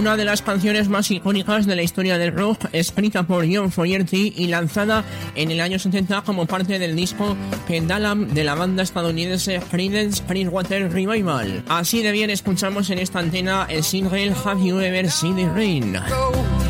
una de las canciones más icónicas de la historia del rock, escrita por John Fogerty y lanzada en el año 70 como parte del disco Pendulum de la banda estadounidense Creedence Clearwater Revival. Así de bien escuchamos en esta antena el single Have You Ever Seen It Rain.